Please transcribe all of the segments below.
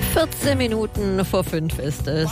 14 Minuten vor 5 ist es.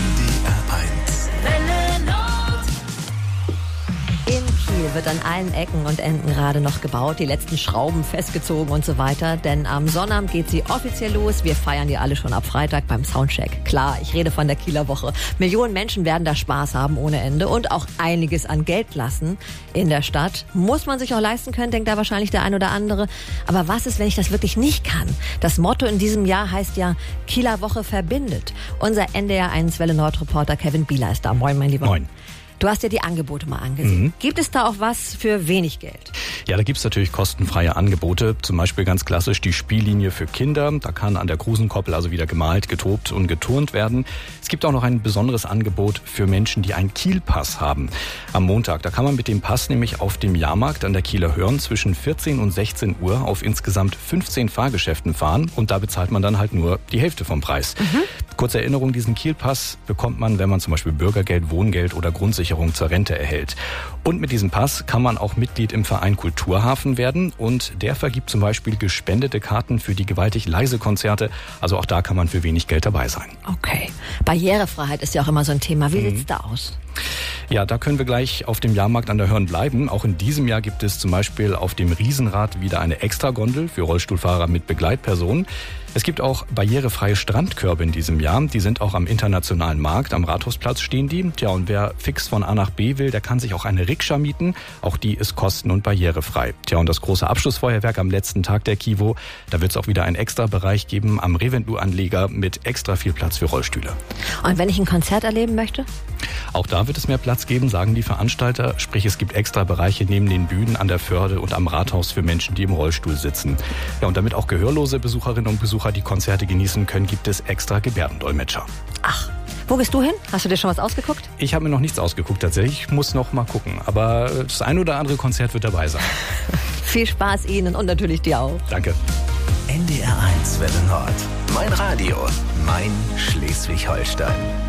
In Kiel wird an allen Ecken und Enden gerade noch gebaut, die letzten Schrauben festgezogen und so weiter. Denn am Sonnabend geht sie offiziell los. Wir feiern ja alle schon ab Freitag beim Soundcheck. Klar, ich rede von der Kieler Woche. Millionen Menschen werden da Spaß haben ohne Ende und auch einiges an Geld lassen in der Stadt. Muss man sich auch leisten können, denkt da wahrscheinlich der ein oder andere. Aber was ist, wenn ich das wirklich nicht kann? Das Motto in diesem Jahr heißt ja Kieler Woche verbindet. Unser NDR1 Welle Nord Reporter Kevin Bieler ist da. Moin, mein Lieber. Moin. Du hast dir die Angebote mal angesehen. Gibt es da auch was für wenig Geld? Ja, da gibt's natürlich kostenfreie Angebote. Zum Beispiel ganz klassisch die Spiellinie für Kinder. Da kann an der Krusenkoppel also wieder gemalt, getobt und geturnt werden. Es gibt auch noch ein besonderes Angebot für Menschen, die einen Kielpass haben. Am Montag, da kann man mit dem Pass nämlich auf dem Jahrmarkt an der Kieler Hörn zwischen 14 und 16 Uhr auf insgesamt 15 Fahrgeschäften fahren. Und da bezahlt man dann halt nur die Hälfte vom Preis. Kurze Erinnerung, diesen Kielpass bekommt man, wenn man zum Beispiel Bürgergeld, Wohngeld oder Grundsicherung zur Rente erhält. Und mit diesem Pass kann man auch Mitglied im Verein Kulturhafen werden. Und der vergibt zum Beispiel gespendete Karten für die gewaltig leise Konzerte. Also auch da kann man für wenig Geld dabei sein. Okay. Barrierefreiheit ist ja auch immer so ein Thema. Wie sieht's da aus? Ja, da können wir gleich auf dem Jahrmarkt an der Hörn bleiben. Auch in diesem Jahr gibt es zum Beispiel auf dem Riesenrad wieder eine Extragondel für Rollstuhlfahrer mit Begleitpersonen. Es gibt auch barrierefreie Strandkörbe in diesem Jahr. Die sind auch am internationalen Markt. Am Rathausplatz stehen die. Tja, und wer fix von A nach B will, der kann sich auch eine Rikscha mieten. Auch die ist kosten- und barrierefrei. Tja, und das große Abschlussfeuerwerk am letzten Tag der KIWO, da wird es auch wieder einen extra Bereich geben am Revendu-Anleger mit extra viel Platz für Rollstühle. Und wenn ich ein Konzert erleben möchte? Auch da wird es mehr Platz geben, sagen die Veranstalter. Sprich, es gibt extra Bereiche neben den Bühnen an der Förde und am Rathaus für Menschen, die im Rollstuhl sitzen. Ja, und damit auch gehörlose Besucherinnen und Besucher die Konzerte genießen können, gibt es extra Gebärdendolmetscher. Ach, wo bist du hin? Hast du dir schon was ausgeguckt? Ich habe mir noch nichts ausgeguckt tatsächlich. Ich muss noch mal gucken. Aber das ein oder andere Konzert wird dabei sein. Viel Spaß Ihnen und natürlich dir auch. Danke. NDR1 Welle Nord. Mein Radio. Mein Schleswig-Holstein.